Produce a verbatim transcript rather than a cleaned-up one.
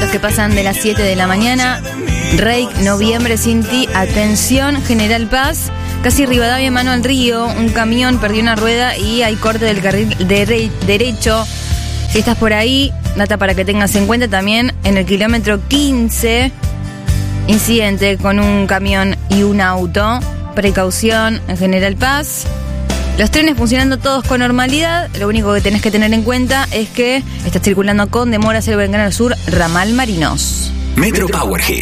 minutos que pasan de las siete de la mañana. Reik, Noviembre sin ti. Atención, General Paz. Casi Rivadavia, mano al río. Un camión perdió una rueda y hay corte del carril de re- derecho. Si estás por ahí, data para que tengas en cuenta también en el kilómetro quince. Incidente con un camión y un auto. Precaución en General Paz. Los trenes funcionando todos con normalidad. Lo único que tenés que tener en cuenta es que estás circulando con demora hacia el Belgrano Sur, ramal Marinos. Metro Power Hit.